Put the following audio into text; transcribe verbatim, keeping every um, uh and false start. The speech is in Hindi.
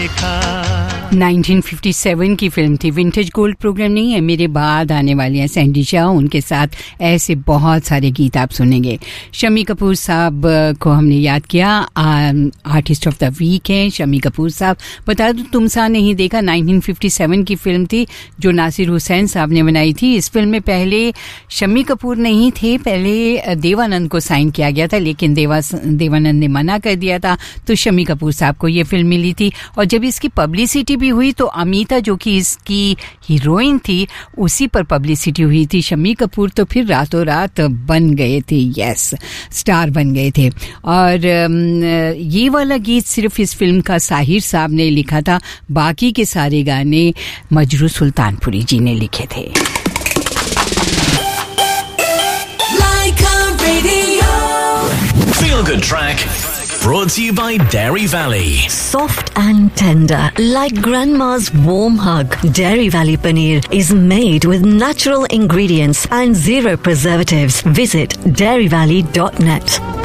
नाइनटीन फिफ्टी सेवन की फिल्म थी। विंटेज गोल्ड प्रोग्राम नहीं है, मेरे बाद आने वाली हैं सैंडी शाह, उनके साथ ऐसे बहुत सारे गीत आप सुनेंगे। शम्मी कपूर साहब को हमने याद किया, आर्टिस्ट ऑफ द वीक हैं शम्मी कपूर साहब। बता दूं तुमसा नहीं देखा नाइनटीन फिफ्टी सेवन की फिल्म थी जो नासिर हुसैन साहब ने बनाई थी। इस फिल्म में पहले शम्मी कपूर नहीं थे, पहले देवानंद को साइन किया गया था, लेकिन देवा देवानंद ने मना कर दिया था, तो शम्मी कपूर साहब को ये फिल्म मिली थी। और जब इसकी पब्लिसिटी भी हुई तो अमीता जो कि इसकी हीरोइन थी उसी पर पब्लिसिटी हुई थी। शम्मी कपूर तो फिर रातों रात बन गए थे, यस स्टार बन गए थे। और ये वाला गीत सिर्फ इस फिल्म का साहिर साहब ने लिखा था, बाकी के सारे गाने मजरू सुल्तानपुरी जी ने लिखे थे। Feel Good Track brought to you by Dairy Valley. Soft and tender, like grandma's warm hug. Dairy Valley paneer is made with natural ingredients and zero preservatives. Visit dairy valley dot net.